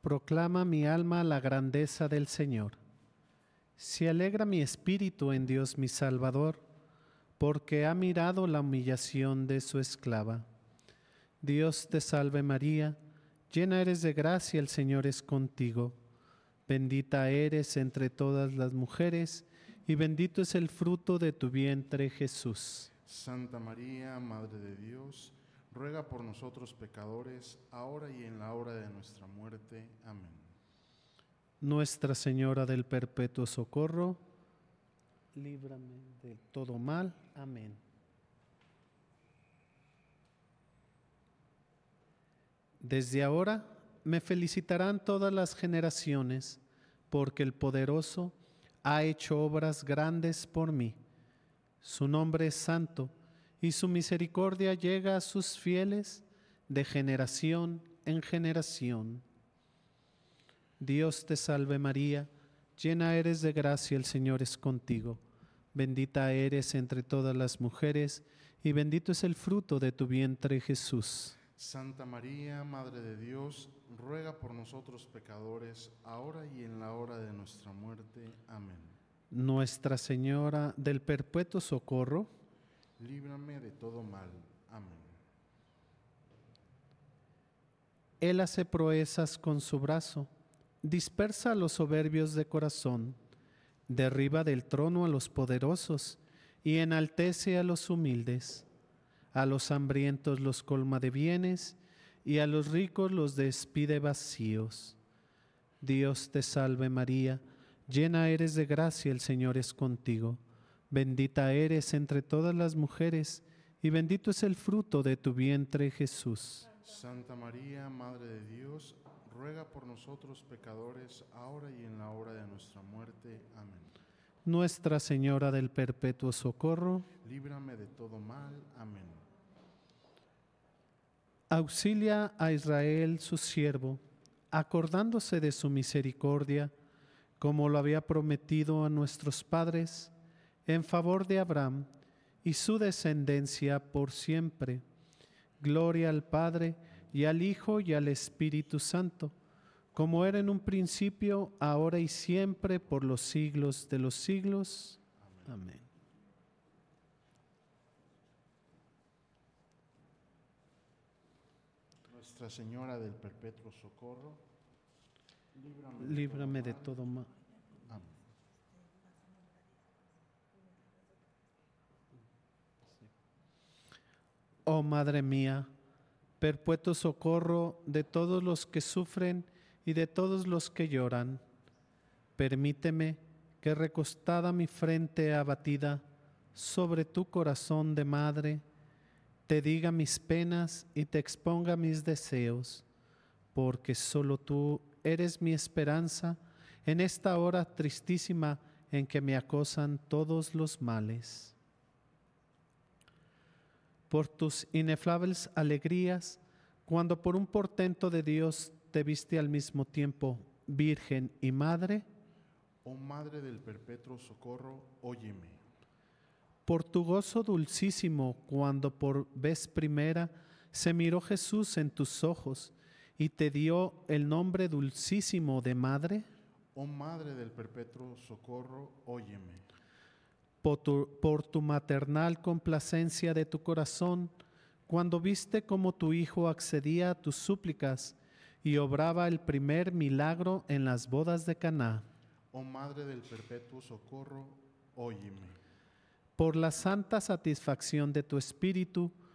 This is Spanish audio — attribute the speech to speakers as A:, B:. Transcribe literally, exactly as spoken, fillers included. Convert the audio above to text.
A: Proclama mi alma la grandeza del Señor. Se alegra mi espíritu en Dios mi Salvador, porque ha mirado la humillación de su esclava. Dios te salve María, llena eres de gracia, el Señor es contigo. Bendita eres entre todas las mujeres, y bendito es el fruto de tu vientre, Jesús.
B: Santa María, Madre de Dios, ruega por nosotros pecadores, ahora y en la hora de nuestra muerte. Amén.
A: Nuestra Señora del Perpetuo Socorro, líbrame de todo mal. Amén. Desde ahora me felicitarán todas las generaciones, porque el Poderoso ha hecho obras grandes por mí. Su nombre es santo, y su misericordia llega a sus fieles de generación en generación. Dios te salve María, llena eres de gracia, el Señor es contigo. Bendita eres entre todas las mujeres, y bendito es el fruto de tu vientre, Jesús.
B: Santa María, Madre de Dios, ruega por nosotros pecadores, ahora y en la hora de nuestra muerte. Amén.
A: Nuestra Señora del Perpetuo Socorro,
B: líbrame de todo mal. Amén.
A: Él hace proezas con su brazo, dispersa a los soberbios de corazón, derriba del trono a los poderosos y enaltece a los humildes. A los hambrientos los colma de bienes y a los ricos los despide vacíos. Dios te salve María, llena eres de gracia, el Señor es contigo. Bendita eres entre todas las mujeres y bendito es el fruto de tu vientre, Jesús.
B: Santa María, Madre de Dios, ruega por nosotros pecadores, ahora y en la hora de nuestra muerte. Amén.
A: Nuestra Señora del Perpetuo Socorro,
B: líbrame de todo mal. Amén.
A: Auxilia a Israel su siervo, acordándose de su misericordia, como lo había prometido a nuestros padres, en favor de Abraham y su descendencia por siempre. Gloria al Padre, y al Hijo, y al Espíritu Santo, como era en un principio, ahora y siempre, por los siglos de los siglos. Amén. Amén.
B: Nuestra Señora del Perpetuo Socorro, líbrame,
A: líbrame de todo mal.
B: Amén.
A: Oh Madre mía, perpetuo socorro de todos los que sufren y de todos los que lloran, permíteme que, recostada mi frente abatida sobre tu corazón de madre, te diga mis penas y te exponga mis deseos, porque solo tú eres mi esperanza en esta hora tristísima en que me acosan todos los males. Por tus inefable alegrías, cuando por un portento de Dios te viste al mismo tiempo Virgen y Madre.
B: Oh Madre del Perpetuo Socorro, óyeme.
A: Por tu gozo dulcísimo, cuando por vez primera se miró Jesús en tus ojos y te dio el nombre dulcísimo de Madre.
B: Oh Madre del Perpetuo Socorro, óyeme.
A: Por tu, por tu maternal complacencia de tu corazón, cuando viste cómo tu Hijo accedía a tus súplicas y obraba el primer milagro en las bodas de Caná.
B: Oh Madre del Perpetuo Socorro, óyeme.
A: Por la santa satisfacción de tu Espíritu,